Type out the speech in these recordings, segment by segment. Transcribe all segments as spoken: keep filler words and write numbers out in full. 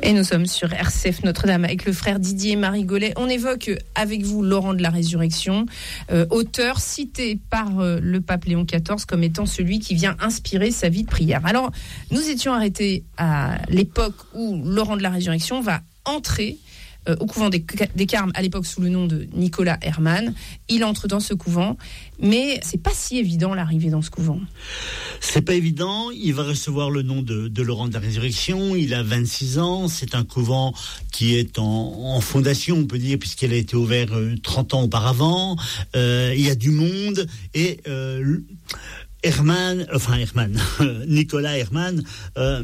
Et nous sommes sur R C F Notre-Dame avec le frère Didier Marigolet. On évoque avec vous Laurent de la Résurrection, euh, auteur cité par euh, le pape Léon quatorze comme étant celui qui vient inspirer sa vie de prière. Alors, nous étions arrêtés à l'époque où Laurent de la Résurrection va entrer euh, au couvent des, des Carmes, à l'époque sous le nom de Nicolas Herman. Il entre dans ce couvent, mais c'est pas si évident l'arrivée dans ce couvent. C'est pas évident. Il va recevoir le nom de, de Laurent de la Résurrection. Il a vingt-six ans. C'est un couvent qui est en, en fondation, on peut dire, puisqu'il a été ouvert euh, trente ans auparavant. Euh, il y a du monde et euh, Herman, enfin Herman, Nicolas Herman euh,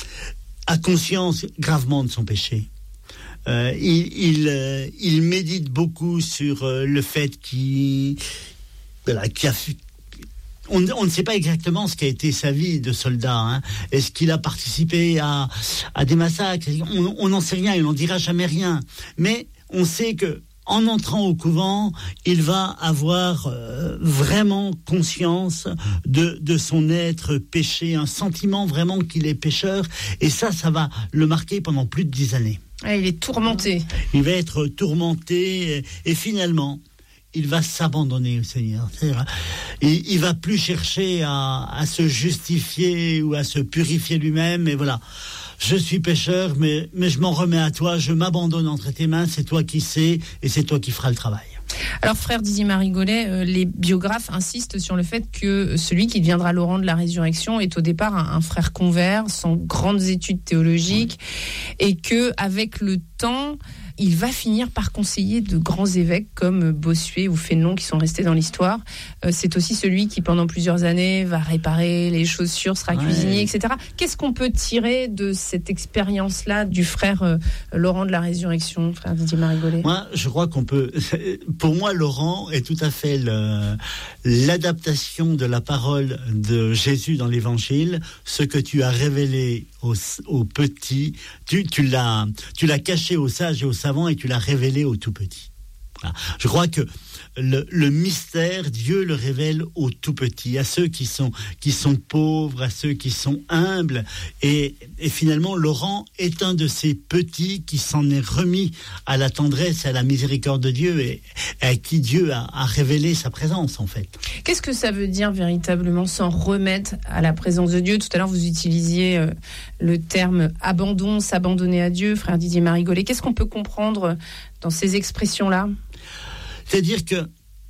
a conscience gravement de son péché. Euh, il, il, euh, il médite beaucoup sur euh, le fait qu'il, voilà, qu'il a fait. On, on ne sait pas exactement ce qu'a été sa vie de soldat. Hein. Est-ce qu'il a participé à, à des massacres ? On n'en sait rien, il n'en dira jamais rien. Mais on sait que en entrant au couvent, il va avoir euh, vraiment conscience de, de son être péché, un sentiment vraiment qu'il est pécheur. Et ça, ça va le marquer pendant plus de dix années. Ah, il est tourmenté. Il va être tourmenté et, et finalement, il va s'abandonner au Seigneur. C'est-à-dire, il, il va plus chercher à, à se justifier ou à se purifier lui-même. Et voilà, je suis pécheur, mais, mais je m'en remets à toi. Je m'abandonne entre tes mains. C'est toi qui sais et c'est toi qui feras le travail. Alors, frère Didier Marigolet, euh, les biographes insistent sur le fait que celui qui deviendra Laurent de la Résurrection est au départ un, un frère convert, sans grandes études théologiques, oui. Et que avec le temps, il va finir par conseiller de grands évêques comme Bossuet ou Fénelon qui sont restés dans l'histoire. Euh, c'est aussi celui qui, pendant plusieurs années, va réparer les chaussures, sera ouais. cuisinier, et cetera. Qu'est-ce qu'on peut tirer de cette expérience-là du frère euh, Laurent de la Résurrection, frère Didier Marigolet ? Moi, je crois qu'on peut... Pour moi, Laurent est tout à fait le... l'adaptation de la parole de Jésus dans l'Évangile. Ce que tu as révélé aux, aux petits, tu, tu, l'as, tu l'as caché aux sages et aux savants et tu l'as révélé aux tout petits. Voilà. Je crois que le, le mystère, Dieu le révèle aux tout petits, à ceux qui sont, qui sont pauvres, à ceux qui sont humbles. Et, et finalement, Laurent est un de ces petits qui s'en est remis à la tendresse et à la miséricorde de Dieu et à qui Dieu a, a révélé sa présence, en fait. Qu'est-ce que ça veut dire véritablement s'en remettre à la présence de Dieu ? Tout à l'heure, vous utilisiez euh, le terme abandon, s'abandonner à Dieu, frère Didier Marigolet. Qu'est-ce qu'on peut comprendre dans ces expressions-là ? C'est-à-dire que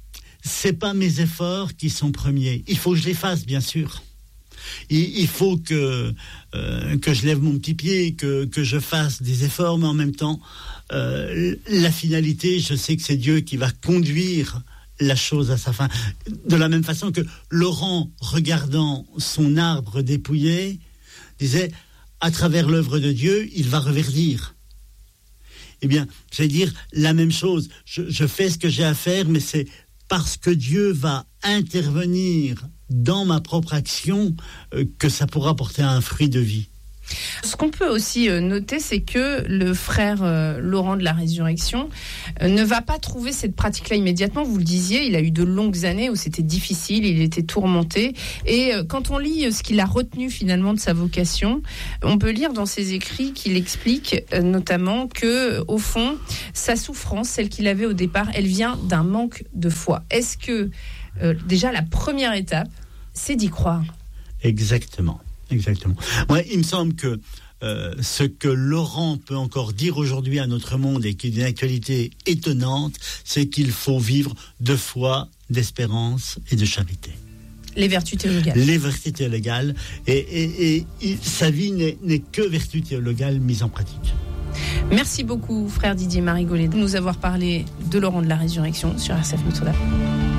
c'est pas mes efforts qui sont premiers. Il faut que je les fasse, bien sûr. Il, il faut que euh, que je lève mon petit pied, que que je fasse des efforts, mais en même temps, euh, la finalité, je sais que c'est Dieu qui va conduire la chose à sa fin. De la même façon que Laurent, regardant son arbre dépouillé, disait, à travers l'œuvre de Dieu, il va reverdir. Eh bien, je vais dire la même chose. Je, je fais ce que j'ai à faire, mais c'est parce que Dieu va intervenir dans ma propre action euh, que ça pourra porter un fruit de vie. Ce qu'on peut aussi noter, c'est que le frère euh, Laurent de la Résurrection euh, ne va pas trouver cette pratique-là immédiatement. Vous le disiez, il a eu de longues années où c'était difficile, il était tourmenté. Et euh, quand on lit euh, ce qu'il a retenu finalement de sa vocation, on peut lire dans ses écrits qu'il explique euh, notamment que, au fond, sa souffrance, celle qu'il avait au départ, elle vient d'un manque de foi. Est-ce que euh, déjà la première étape, c'est d'y croire ? Exactement. Exactement. Moi, il me semble que euh, ce que Laurent peut encore dire aujourd'hui à notre monde et qui est d'une actualité étonnante, c'est qu'il faut vivre de foi, d'espérance et de charité. Les vertus théologales. Les vertus théologales. Et, et, et, et sa vie n'est, n'est que vertu théologale mise en pratique. Merci beaucoup, frère Didier Marigolet, de nous avoir parlé de Laurent de la Résurrection sur R C F Notre-Dame.